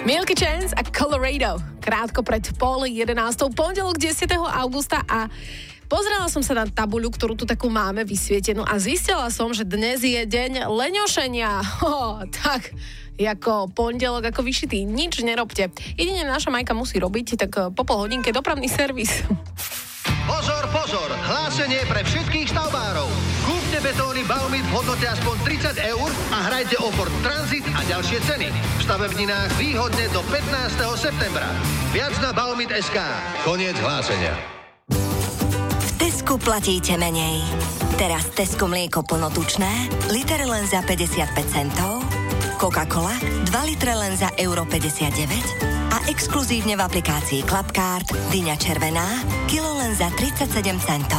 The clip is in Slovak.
Milky Chance a Colorado. Krátko pred 10:30, pondelok 10. augusta a pozrela som sa na tabuľu, ktorú tu takú máme vysvietenú a zistila som, že dnes je deň leňošenia. Tak ako pondelok, ako vyšitý. Nič nerobte. Jedine naša Majka musí robiť, tak po pol hodinke dopravný servis. Pozor, pozor! Hlásenie pre všetkých stavbárov. Kúpte betóny Baumit v hodnote aspoň 30 eur a hrajte o Ford Transit a ďalšie ceny. V stavebninách výhodne do 15. septembra. Viac na Baumit.sk. Koniec hlásenia. V Tesku platíte menej. Teraz Tesco mlieko plnotučné, liter len za 55 centov, Coca-Cola 2 litre len za euro 59 a exkluzívne v aplikácii Clubcard dyňa červená kilo len za 37 centov.